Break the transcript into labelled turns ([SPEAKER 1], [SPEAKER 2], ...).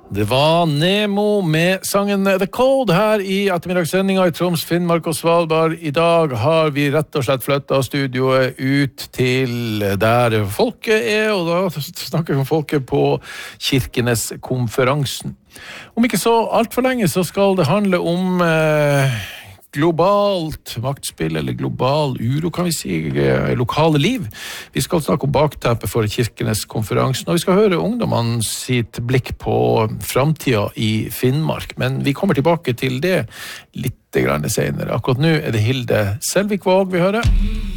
[SPEAKER 1] Det var Nemo med sangen The Code her i ettermiddagssendinga i Troms, Finnmark og Svalbard. I dag har vi rett og slett flyttet studioet ut til der folket og da snakker vi om folket på Kirkeneskonferansen. Om ikke så alt for lenge så skal det handle om globalt maktspill, eller global uro, kan vi si, lokale liv. Vi skal snakke om bakteppet for Kirkeneskonferansen, og vi skal høre ungdommene sitt blikk på framtida i Finnmark. Men vi kommer tilbake til det litt senere. Akkurat nå det Hilde Selvik Våg vi hører.